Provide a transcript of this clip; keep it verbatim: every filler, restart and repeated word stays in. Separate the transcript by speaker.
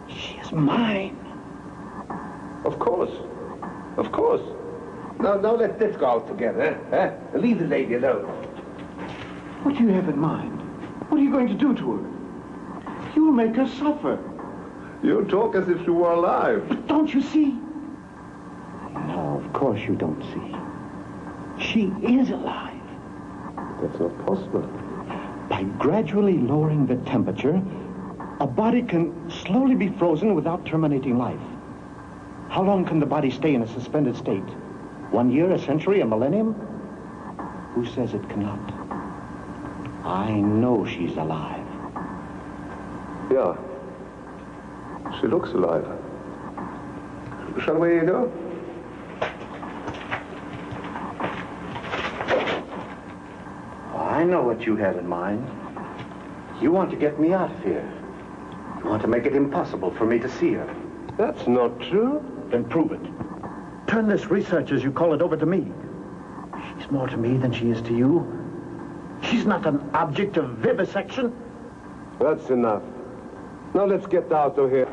Speaker 1: She is mine.
Speaker 2: Of course. Of course. Now, now let, let's go out together, eh? Leave the lady alone.
Speaker 1: What do you have in mind? What are you going to do to her? You will make her suffer.
Speaker 2: You talk as if she were alive.
Speaker 1: But don't you see? No, of course you don't see. She is alive.
Speaker 2: That's not possible.
Speaker 1: By gradually lowering the temperature, a body can slowly be frozen without terminating life. How long can the body stay in a suspended state? One year, a century, a millennium? Who says it cannot? I know she's alive.
Speaker 2: Yeah. She looks alive. Shall we go?
Speaker 1: I know what you have in mind. You want to get me out of here. You want to make it impossible for me to see her.
Speaker 2: That's not true.
Speaker 1: Then prove it. Turn this research, as you call it, over to me. She's more to me than she is to you. She's not an object of vivisection.
Speaker 2: That's enough. Now let's get out of here.